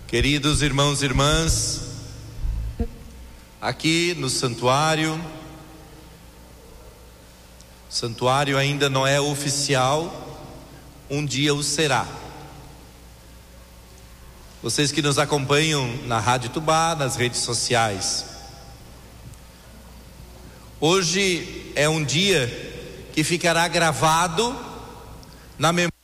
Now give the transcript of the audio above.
Queridos irmãos e irmãs, aqui no santuário, o santuário ainda não é oficial, um dia o será. Vocês que nos acompanham na Rádio Tubá, nas redes sociais, hoje é um dia que ficará gravado na memória